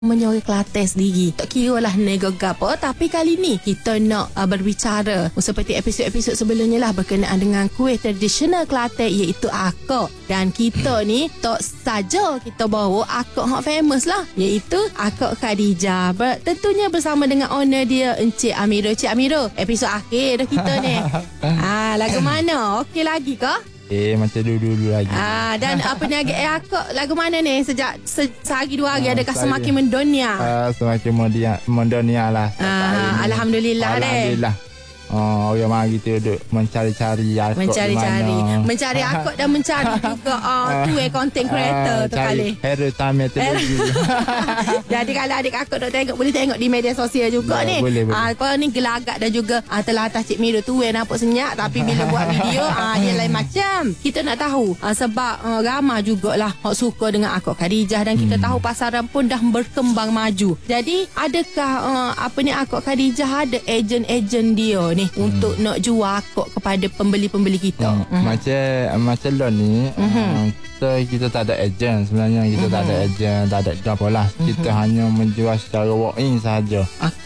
Orang Kelantan sendiri. Tak kira lah nego gapo, tapi kali ni kita nak berbicara seperti episod-episod sebelumnya lah berkenaan dengan kuih tradisional Kelantan iaitu akak. Dan kita ni tak saja kita bawa akak hak famous lah, iaitu akak Khadijah. Tentunya bersama dengan owner dia Encik Amiro. Encik Amiro, episod akhir dah kita ni. Lagu mana? Okey lagi ke? Macam dulu lagi. Dan apa ni akak lagu mana ni sejak sehari dua hari adakah semakin mendunia? Semakin mendunia lah. Alhamdulillah. Alhamdulillah. Orang mari tu duduk mencari-cari akak mencari akak dan mencari juga content creator tu kali. Hero Tamil Telugu. Jadi kalau adik akak nak tengok, boleh tengok di media sosial juga ni. Boleh. Apa ni gelagak dan juga telatar Cik Miro tu nampak senyap, tapi bila buat video dia lain macam. Kita nak tahu sebab ramai jugalah hak suka dengan akak Khadijah, dan kita tahu pasaran pun dah berkembang maju. Jadi adakah akak Khadijah ada ejen-ejen dia ni untuk nak jual akak kepada pembeli-pembeli kita? Macam lo ni, kita tak ada ejen sebenarnya. Kita tak ada ejen, tak ada apa lah. Kita hanya menjual secara walk-in sahaja.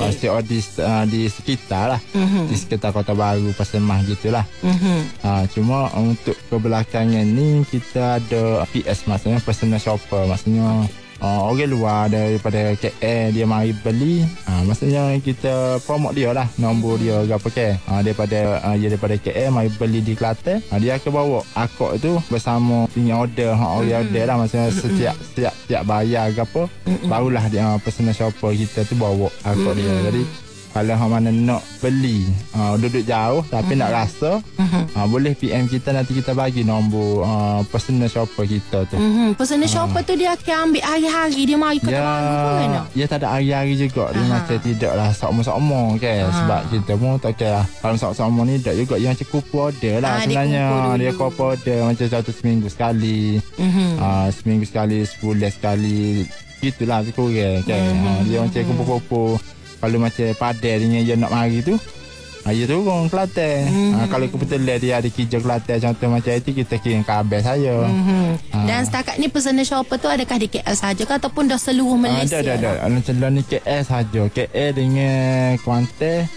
Di sekitar lah, di sekitar Kota Baru, Pasir Mas gitulah. Cuma untuk kebelakangan ni kita ada PS, maksudnya personal shopper. Maksudnya orang luar daripada KL dia mari beli, maksudnya kita promote dia lah, nombor dia ke apa ke, daripada KL mari beli di Kelantan, dia akan bawa akak tu bersama punya order, orang order lah, maksudnya setiap bayar ke apa, barulah dia personal shopper kita tu bawa akak dia. Jadi kalau hang mana nak beli, duduk jauh tapi nak rasa, boleh PM kita, nanti kita bagi nombor personal shopper kita tu. Personal shopper tu dia akan ambil hari-hari dia mari Kota Baru pun kan? Ya, tak ada hari-hari juga. Dia macam tidak lah sokmo-sokmo kan. Sebab kita pun tak kira lah. Kalau sokmo ni tak juga, dia macam kupu order lah sebenarnya. Dia kupu order macam contoh seminggu sekali, seminggu sekali, sebulan sekali, gitulah kurang kan. Dia macam kupu-kupu. Kalau macam padel dia nak mari tu, dia turun Kelantan. Kalau kebetulan dia ada kerja Kelantan contoh macam itu, kita kirim kabar saya. Dan setakat ni personal shopper tu adakah di KL sahaja ke ataupun dah seluruh Malaysia? Ada. Macam ni KL sahaja. KL dengan Kuantan,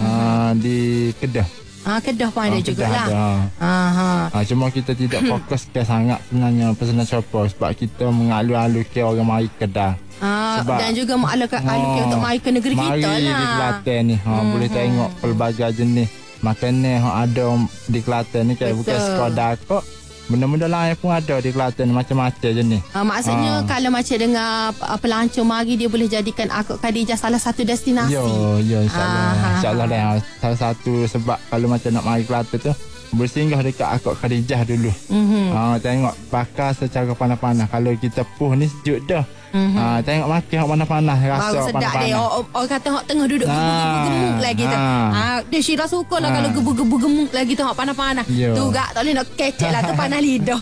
di Kedah. Kedah pun ada jugalah. Cuma kita tidak fokuskan sangat sebenarnya personal shopper, sebab kita mengalu-alukan orang mari Kedah. Dan juga mengalukan untuk mari ke negeri kita lah. Mari di Kelantan ni, boleh tengok pelbagai jenis makanan yang ada di Kelantan ni kan. Bukan sekadar kok, benda-benda lain pun ada di Kelantan, macam-macam jenis. Maksudnya kalau macam dengan pelancong mari, dia boleh jadikan akak Khadijah salah satu destinasi. Ya, insyaAllah dah. Salah satu sebab kalau macam nak mari Kelantan tu, bersinggah dekat akak Khadijah dulu. Tengok bakar secara panas-panas. Kalau kita puh ni sejuk dah. Tengok makan hak panas-panas, rasa baru sedap dia. Orang kata hak tengah duduk gebu-gebu lagi tu. Dia Syira suka lah kalau gebu-gebu lagi tu hak panas-panas. Tu gak tak boleh nak kecek lah tu, panas lidah.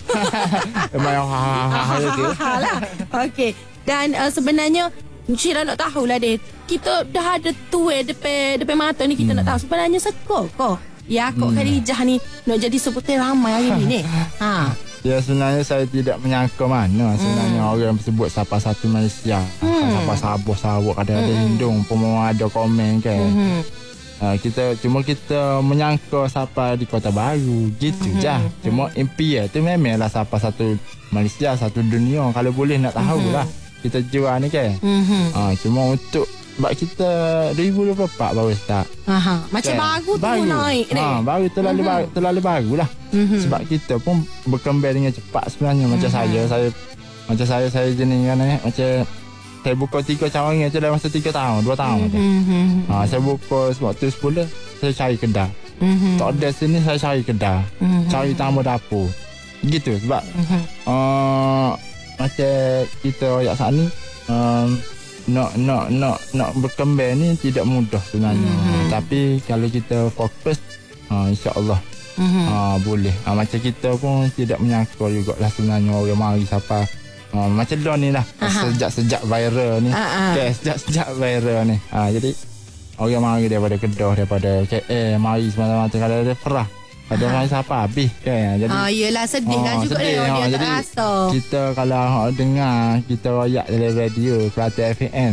Lah. Okey. Dan sebenarnya Syira nak tahulah dia, kita dah ada tuai depan mata ni, kita nak tahu sebenarnya seko kok ya akak Khadijah ni nak jadi sebutan ramai hari ni. Ya, sebenarnya saya tidak menyangka mana sebenarnya orang sebut siapa satu Malaysia, siapa Sabah Sarawak, ada Hindung pun ada komen kan. Kita menyangka siapa di Kota Baru gitu je. Cuma impian tu memanglah siapa satu Malaysia, satu dunia. Kalau boleh nak tahu lah kita jual ni kan. Cuma untuk sebab kita 2024 baru start. Macam baru tu naik ni. Baru terlalu baru lah. Sebab kita pun berkembang dengan cepat sebenarnya. Macam saya jenis kan, macam saya buka 3 cawangan tu dalam masa 3 tahun, 2 tahun je. Saya buka waktu 10, saya cari kedai. Tak ada sini, saya cari kedai. Cari tamu dapur. Gitu sebab macam kita rakyat saat ni, nak berkembang ni tidak mudah sebenarnya. Tapi kalau kita fokus, insya-Allah boleh. Macam kita pun tidak menyangka jugalah sebenarnya orang mari siapa. Macam Don ni lah, sejak viral ni. Sejak viral ni. Jadi orang mari daripada Kedah, daripada KL, mari semata-mata kalau ada perah. Ada orang siapa habis kan. Jadi yelah sedih lah juga sedih, dia tak jadi rasa. kita kalau dengar kita royak dalam radio Kelantan FM